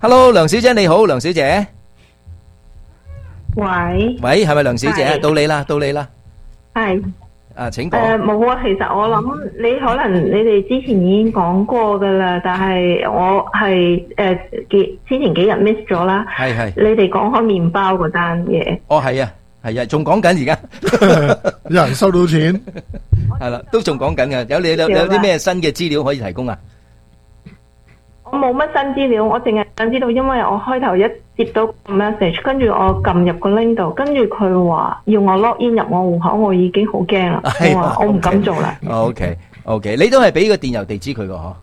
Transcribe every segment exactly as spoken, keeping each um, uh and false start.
Hello， 梁小姐你好，梁小姐。 喂喂，係咪梁小姐？ 係到你啦，到你啦。 係啊，請誒講。 冇啊，其實我諗你可能你哋之前已經講過噶啦，但係我係誒幾之前幾日 miss 咗啦。 係係。 你哋講開麵包嗰單嘢。 哦，係啊，係啊，仲講緊而家。 有人收到錢。 係啦，都仲講緊嘅。有你有有啲咩新嘅資料可以提供啊？ 我冇乜新資料，我淨係想知道，因為我開頭一接到個 message， 跟住我撳入個 link 度，跟住佢話要我 log in 入我戶口，我已經好驚啦，我話我唔敢做啦。 OK OK，你都係俾個電郵地址佢個嗬？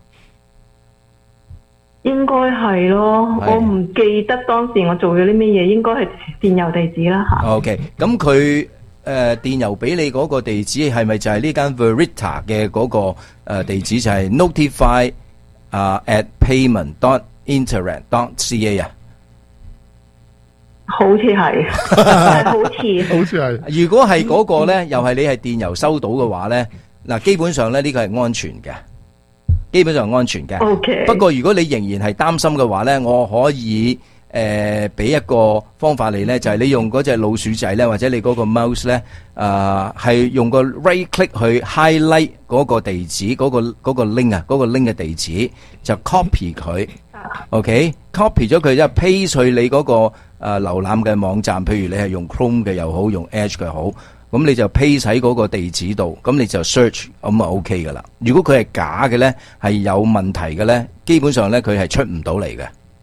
應該係咯，我唔記得當時我做咗啲咩嘢，應該係電郵地址啦吓。 OK，咁佢誒電郵俾你嗰個地址係咪就係呢間 Verita 嘅嗰個誒地址就係 notify 啊 at payment dot internet dot ca 啊？ 好似係，好似好似係。 如果係嗰個咧，又係你係電郵收到嘅話咧，嗱，基本上咧呢個係安全嘅，基本上係安全嘅。 OK。 不過如果你仍然係擔心嘅話咧，我可以誒俾一個方法你咧，就係你用嗰隻老鼠仔咧，或者你嗰個 mouse 咧，誒係用個 right click 去 highlight 嗰個地址，嗰個嗰個 link 啊，嗰個 link 嘅地址就 copy 佢。OK，copy 咗佢之後 paste 去你嗰個誒瀏覽嘅網站，譬如你係用 Chrome 嘅又好，用 Edge 嘅好，咁你就 paste 喺嗰個地址度，咁你就 search 咁啊 OK 噶啦。如果佢係假嘅咧，係有問題嘅咧，基本上咧佢係出唔到嚟嘅。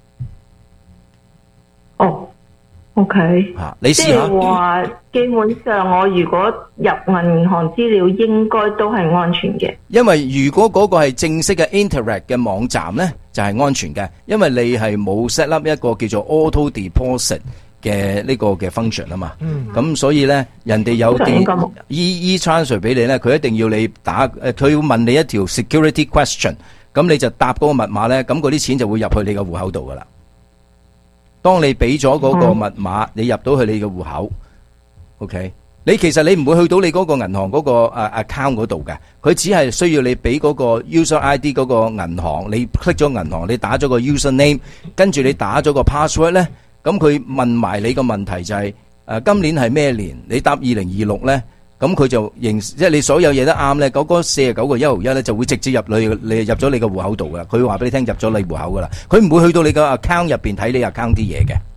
哦 ，OK， 嚇，你試下。 即係話，基本上我如果入銀行資料，應該都係安全嘅。 因為如果嗰個係正式嘅 Interact 嘅網站咧，就係安全嘅，因為你係冇 set up 一個叫做 Auto Deposit 嘅呢個嘅 function 啊嘛。嗯。咁所以咧，人哋有啲 E E transfer 俾你咧，佢一定要你打誒，佢要問你一條 security question，咁你就答嗰個密碼咧，咁嗰啲錢就會入去你個戶口度噶啦。當你俾咗嗰個密碼，你入到去你嘅戶口 ，OK？你其實你唔會去到你嗰個銀行嗰個誒 account 嗰度嘅，佢只係需要你俾嗰個 user I D 嗰個銀行，你 click 咗銀行，你打咗個 user name，跟住你打咗個 password 咧，咁佢問埋你個問題就係誒今年係咩年？你答二零二六咧，咁佢就認即係你所有嘢都啱咧，嗰嗰四十九個一毫一咧就會直接入你你入咗你個戶口度噶啦，佢會話俾你聽入咗你戶口噶啦，佢唔會去到你個 account 入邊睇你 account 啲嘢嘅。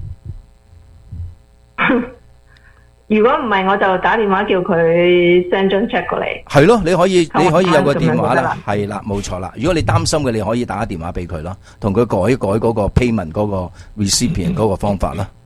如果唔係，我就打電話叫佢 send 張 check 過嚟。 係咯，你可以你可以有個電話啦，係啦，冇錯啦。如果你擔心嘅，你可以打電話俾佢咯，同佢改一改嗰個 payment 嗰個 recipient 嗰個方法啦。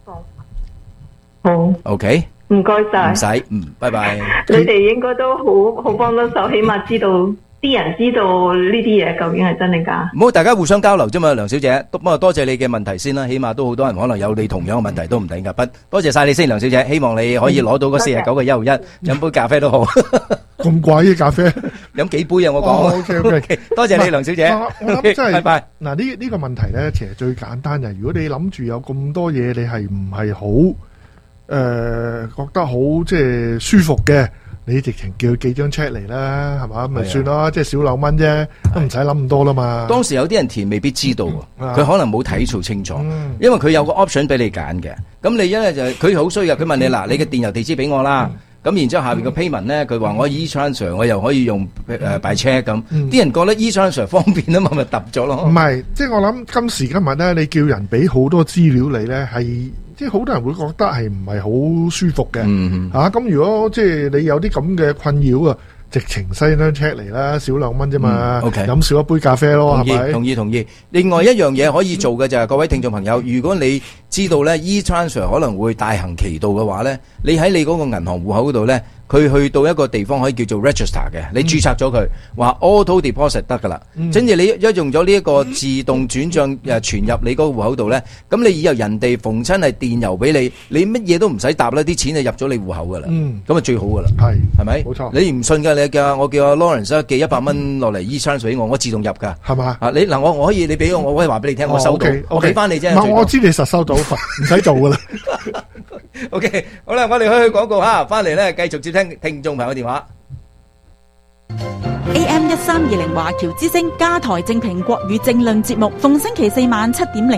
好。 OK。 唔該晒。 唔使，嗯，拜拜。 你哋應該都好好幫到手，起碼知道啲人知道呢啲嘢究竟係真定假。 唔好，大家互相交流啫嘛，梁小姐。不過多謝你嘅問題先啦，起碼都好多人可能有你同樣嘅問題都唔定噶。不，多謝晒你先，梁小姐。希望你可以攞到嗰四十九個一毫一，飲杯咖啡都好。 咁貴嘅咖啡， 飲幾杯啊？我講。 O K O K， 多謝你，梁小姐。 我諗真係， 拜拜。 嗱呢呢個問題咧，其實最簡單就係，如果你諗住有咁多嘢，你係唔係好？誒、呃，覺得好即係舒服嘅，你直情叫佢寄張 check 嚟啦，係嘛？咪算啦，即係少兩蚊啫，都唔使諗咁多啦嘛。 當時有啲人填未必知道，佢、嗯、可能冇睇數清楚， 嗯、 因為佢有個 option 俾你揀嘅。咁你一係就佢好衰嘅，佢問你嗱、嗯，你嘅電郵地址俾我啦。咁、嗯、然之後下邊個 payment 咧，佢話我 e-transfer 我又可以用誒 by check 咁。啲、嗯、人覺得 e-transfer 方便啊嘛，咪揼咗咯。 唔係，即係我諗今時今日咧，你叫人俾好多資料你咧，係。即係好多人會覺得係唔係好舒服嘅，嚇咁、嗯啊、如果即係你有啲咁嘅困擾啊，直情 send 張 check 嚟啦，少兩蚊啫嘛，飲、嗯 okay、少一杯咖啡咯，係咪？ 同意同意。另外一樣嘢可以做嘅就係、是嗯、各位聽眾朋友，如果你知道咧 e-transfer 可能會大行其道嘅話咧，你喺你嗰個銀行戶口嗰度咧。佢去到一個地方可以叫做 register 嘅，你註冊咗佢，話 auto deposit 得噶啦，跟住你一用咗呢一個自動轉賬誒存入你嗰個戶口度咧，咁你以後人哋逢親係電郵俾你，你乜嘢都唔使答啦，啲錢就入咗你戶口噶啦，咁啊最好噶啦，係係咪？冇錯，你唔信㗎，你叫我叫阿 Lawrence 寄一百蚊落嚟 e-transfer 俾我，我自動入㗎，係嘛？啊你嗱我我可以你俾我，我可以話俾你聽，我收到，我俾翻你啫。 我知你實收到，唔使做噶啦。 OK， 好啦，我哋去去廣告吓，翻嚟咧繼續接聽聽眾朋友電話。 A M 一三二零華僑之聲加台正評國語政論節目，逢星期四晚七點零